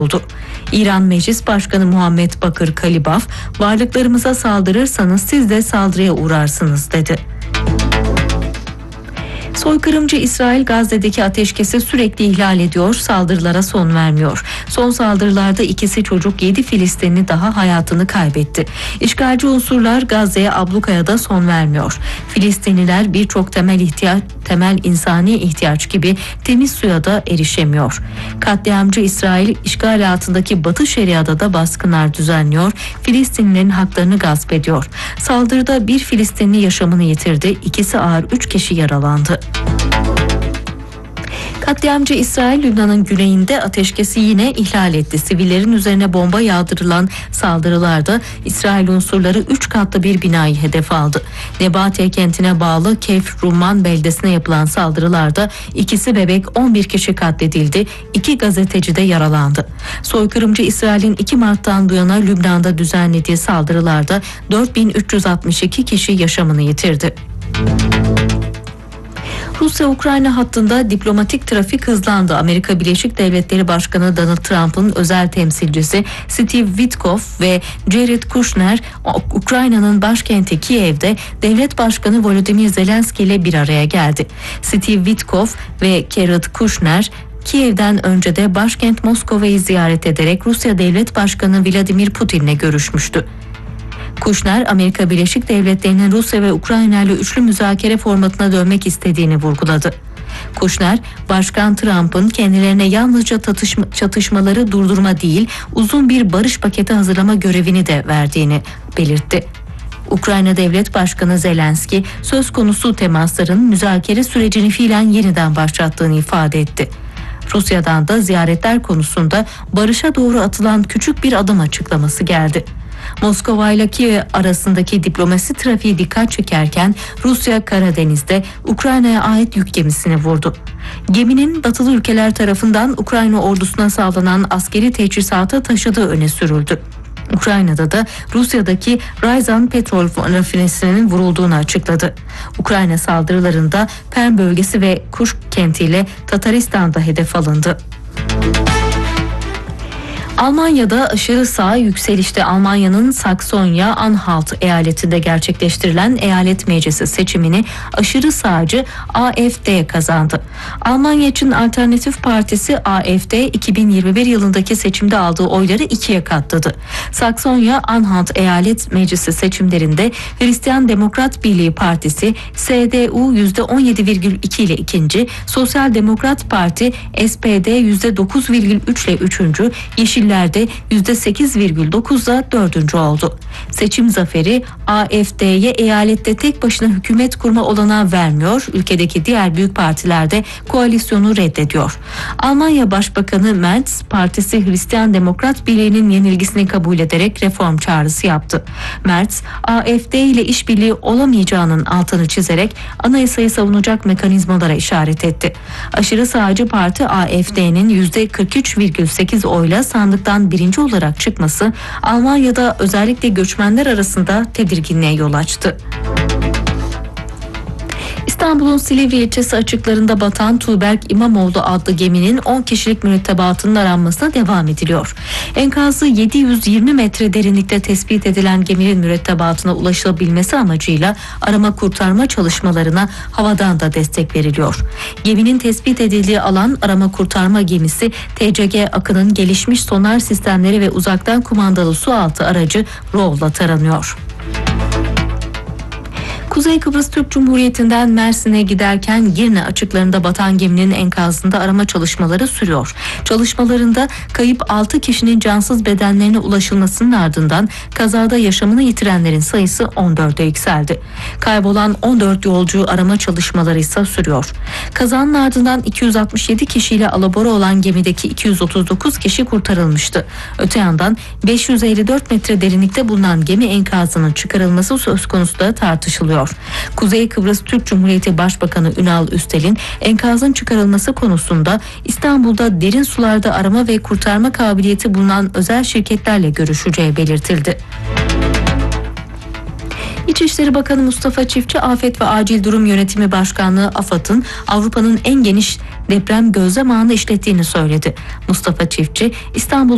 oldu. İran Meclis Başkanı Muhammed Bakır Kalibaf, "Varlıklarımıza saldırırsanız siz de saldırıya uğrarsınız" dedi. Soykırımcı İsrail Gazze'deki ateşkesi sürekli ihlal ediyor, saldırılara son vermiyor. Son saldırılarda 2'si çocuk, 7 Filistinli daha hayatını kaybetti. İşgalci unsurlar Gazze'ye ablukaya da son vermiyor. Filistinliler birçok temel insani ihtiyaç gibi temiz suya da erişemiyor. Katliamcı İsrail işgal altındaki Batı Şeria'da da baskınlar düzenliyor, Filistinlilerin haklarını gasp ediyor. Saldırıda bir Filistinli yaşamını yitirdi, 2'si ağır, 3 kişi yaralandı. Katliamcı İsrail, Lübnan'ın güneyinde ateşkesi yine ihlal etti. Sivillerin üzerine bomba yağdırılan saldırılarda İsrail unsurları 3 katlı bir binayı hedef aldı. Nebatiye kentine bağlı Keyf Rumman beldesine yapılan saldırılarda 2'si bebek, 11 kişi katledildi, 2 gazeteci de yaralandı. Soykırımcı İsrail'in 2 Mart'tan bu yana Lübnan'da düzenlediği saldırılarda 4362 kişi yaşamını yitirdi. Rusya-Ukrayna hattında diplomatik trafik hızlandı. Amerika Birleşik Devletleri Başkanı Donald Trump'ın özel temsilcisi Steve Witkoff ve Jared Kushner, Ukrayna'nın başkenti Kiev'de Devlet Başkanı Volodymyr Zelenski ile bir araya geldi. Steve Witkoff ve Jared Kushner, Kiev'den önce de başkent Moskova'yı ziyaret ederek Rusya Devlet Başkanı Vladimir Putin'le görüşmüştü. Kushner, Amerika Birleşik Devletleri'nin Rusya ve Ukrayna ile üçlü müzakere formatına dönmek istediğini vurguladı. Kushner, Başkan Trump'ın kendilerine yalnızca çatışmaları durdurma değil, uzun bir barış paketi hazırlama görevini de verdiğini belirtti. Ukrayna Devlet Başkanı Zelenski, söz konusu temasların müzakere sürecini fiilen yeniden başlattığını ifade etti. Rusya'dan da ziyaretler konusunda barışa doğru atılan küçük bir adım açıklaması geldi. Moskova ile Kiev arasındaki diplomasi trafiği dikkat çekerken Rusya Karadeniz'de Ukrayna'ya ait yük gemisini vurdu. Geminin batılı ülkeler tarafından Ukrayna ordusuna sağlanan askeri teçhizatı taşıdığı öne sürüldü. Ukrayna'da da Rusya'daki Ryazan petrol rafinerisinin vurulduğunu açıkladı. Ukrayna saldırılarında Perm bölgesi ve Kursk kentiyle Tataristan'da hedef alındı. Almanya'da aşırı sağ yükselişte. Almanya'nın Saksonya-Anhalt eyaletinde gerçekleştirilen eyalet meclisi seçimini aşırı sağcı AfD kazandı. Almanya için Alternatif Partisi AfD 2021 yılındaki seçimde aldığı oyları 2'ye katladı. Saksonya-Anhalt eyalet meclisi seçimlerinde Hristiyan Demokrat Birliği Partisi CDU %17,2 ile ikinci, Sosyal Demokrat Parti SPD %9,3 ile üçüncü, Yeşiller'de %8,9'la 4. oldu. Seçim zaferi AfD'ye eyalette tek başına hükümet kurma olanağı vermiyor, ülkedeki diğer büyük partiler de koalisyonu reddediyor. Almanya Başbakanı Merz, partisi Hristiyan Demokrat Birliği'nin yenilgisini kabul ederek reform çağrısı yaptı. Merz, AfD ile işbirliği olamayacağının altını çizerek anayasayı savunacak mekanizmalara işaret etti. Aşırı sağcı parti AfD'nin %43,8 oyla sandıktan birinci olarak çıkması Almanya'da özellikle göçmenler arasında tedirginliğe yol açtı. İstanbul'un Silivri ilçesi açıklarında batan Tuğberk İmamoğlu adlı geminin 10 kişilik mürettebatının aranmasına devam ediliyor. Enkazı 720 metre derinlikte tespit edilen geminin mürettebatına ulaşılabilmesi amacıyla arama kurtarma çalışmalarına havadan da destek veriliyor. Geminin tespit edildiği alan arama kurtarma gemisi TCG Akın'ın gelişmiş sonar sistemleri ve uzaktan kumandalı sualtı aracı ROV'la taranıyor. Kuzey Kıbrıs Türk Cumhuriyeti'nden Mersin'e giderken Girne açıklarında batan geminin enkazında arama çalışmaları sürüyor. Çalışmalarında kayıp 6 kişinin cansız bedenlerine ulaşılmasının ardından kazada yaşamını yitirenlerin sayısı 14'e yükseldi. Kaybolan 14 yolcu arama çalışmaları ise sürüyor. Kazanın ardından 267 kişiyle alabora olan gemideki 239 kişi kurtarılmıştı. Öte yandan 554 metre derinlikte bulunan gemi enkazının çıkarılması söz konusu da tartışılıyor. Kuzey Kıbrıs Türk Cumhuriyeti Başbakanı Ünal Üstel'in enkazın çıkarılması konusunda İstanbul'da derin sularda arama ve kurtarma kabiliyeti bulunan özel şirketlerle görüşeceği belirtildi. İçişleri Bakanı Mustafa Çiftçi, Afet ve Acil Durum Yönetimi Başkanlığı AFAD'ın Avrupa'nın en geniş deprem gözlem ağını işlettiğini söyledi. Mustafa Çiftçi, İstanbul